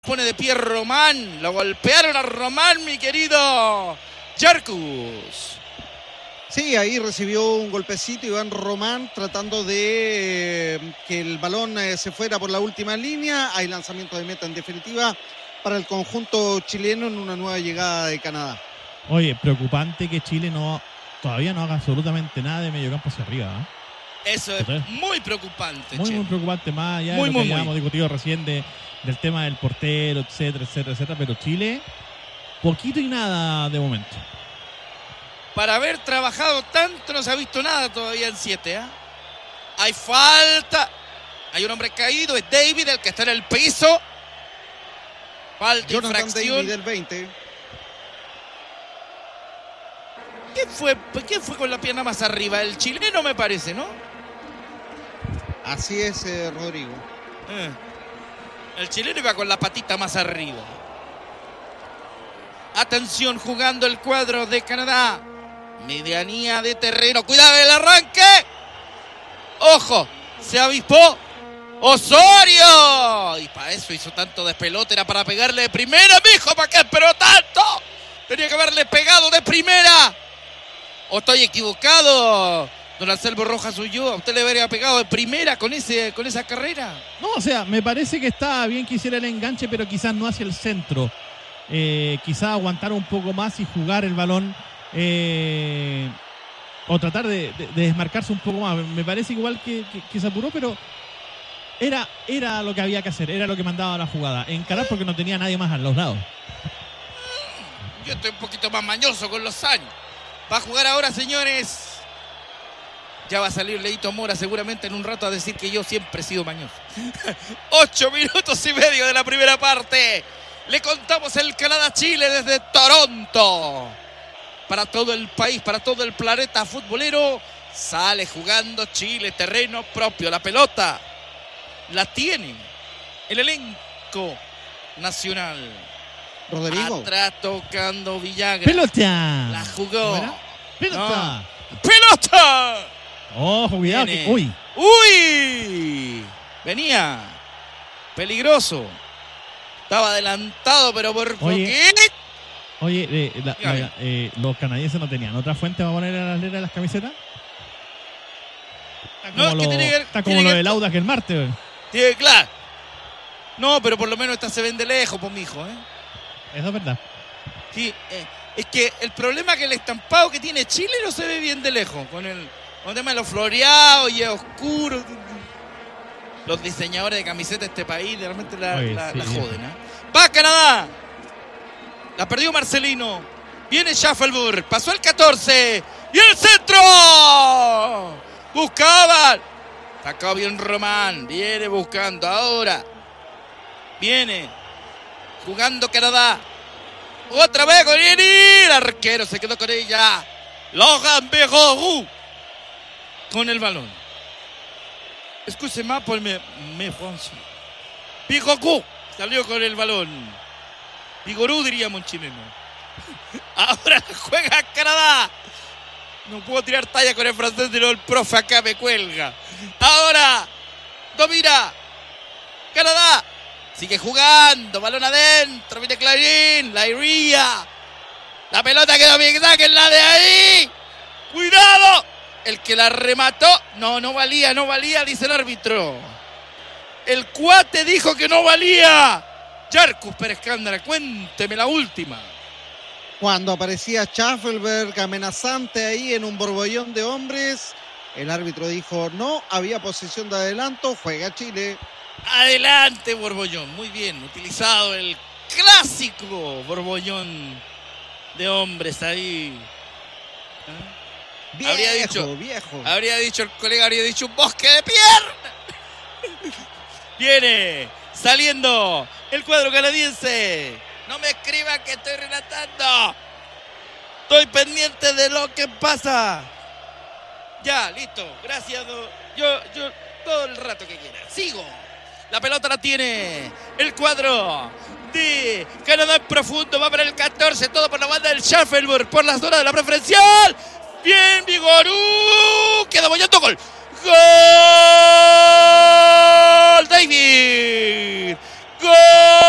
Pone de pie Román. Lo golpearon a Román, mi querido Yarcus. Sí, ahí recibió un golpecito Iván Román tratando de que el balón se fuera por la última línea. Hay lanzamiento de meta en definitiva para el conjunto chileno en una nueva llegada de Canadá. Oye, preocupante que Chile todavía no haga absolutamente nada de mediocampo hacia arriba, ¿eh? Eso es muy preocupante. Muy preocupante, más allá de lo que habíamos discutido recién del tema del portero, etcétera, pero Chile, poquito y nada de momento. Para haber trabajado tanto no se ha visto nada todavía en 7, ¿eh? Hay falta. Hay un hombre caído, es David, el que está en el piso. Falta, Jonathan infracción. David, del 20. ¿Qué fue con la pierna más arriba? El chileno, me parece, ¿no? Así es, Rodrigo. El chileno iba con la patita más arriba. Atención, jugando el cuadro de Canadá. Medianía de terreno. Cuidado el arranque. Ojo, se avispó Osorio. Y para eso hizo tanto despelote. Era para pegarle de primera, mijo. ¿Para qué esperó tanto? Tenía que haberle pegado de primera. ¿O estoy equivocado, don Anselmo Rojas Ulloa? ¿Usted le habría pegado de primera con esa carrera? No, o sea, me parece que está bien que hiciera el enganche, pero quizás no hacia el centro. Quizás aguantar un poco más y jugar el balón. O tratar de desmarcarse un poco más. Me parece igual que se apuró, pero era lo que había que hacer. Era lo que mandaba la jugada. Encarar porque no tenía nadie más a los lados. Yo estoy un poquito más mañoso con los años. Va a jugar ahora, señores. Ya va a salir Leito Mora seguramente en un rato a decir que yo siempre he sido mañoso. 8 minutos y medio de la primera parte. Le contamos el Canadá-Chile desde Toronto. Para todo el país, para todo el planeta futbolero. Sale jugando Chile, terreno propio. La pelota la tiene el elenco nacional. Rodrigo. Atrás tocando Villagra. ¡Pelota! La jugó. ¡Pelota! No. ¡Pelota! ¡Ojo, cuidado! ¡Uy! ¡Uy! Venía. Peligroso. Estaba adelantado, pero por poquito. Oye, los canadienses no tenían otra fuente para poner a las letras de las camisetas. Está como lo del Audax el martes. Tiene, claro. No, pero por lo menos esta se ven de lejos, pues, mijo, ¿eh? Eso es verdad. Sí, es que el problema es que el estampado que tiene Chile no se ve bien de lejos. Con el tema de los floreados y oscuros. Los diseñadores de camisetas de este país realmente la joden, ¿eh? ¡Va Canadá! La perdió Marcelino. Viene Schaffelburg. Pasó el 14. ¡Y el centro! Buscaban. Sacó bien Román. Viene buscando ahora. Viene jugando Canadá. Otra vez con el arquero. Se quedó con ella. Logan Bigorou con el balón. Excusez-moi por mi francés. Bigorou salió con el balón. Bigorou diríamos en chileno. Ahora juega Canadá. No puedo tirar talla con el francés, sino el profe acá me cuelga. Ahora domina Canadá. Sigue jugando, balón adentro, viene Clarín, la iría. La pelota quedó bien, sáquenla de ahí. ¡Cuidado! El que la remató, no valía, dice el árbitro. El cuate dijo que no valía. Yarcus Pérez Cándara, cuénteme la última. Cuando aparecía Schaffelburg amenazante ahí en un borbollón de hombres, el árbitro dijo no, había posición de adelanto, juega Chile. Adelante, Borbollón. Muy bien, utilizado el clásico Borbollón de hombres ahí. Viejo. Habría dicho el colega, un bosque de pierna. Viene saliendo el cuadro canadiense. No me escriban que estoy relatando. Estoy pendiente de lo que pasa. Ya, listo. Gracias. Yo todo el rato que quiera. Sigo. La pelota la tiene el cuadro de Canadá en profundo. Va para el 14. Todo por la banda del Schaffelburg. Por las zonas de la preferencial. Bien, Bigorou. Queda bollando. Gol. ¡Gol! David. ¡Gol!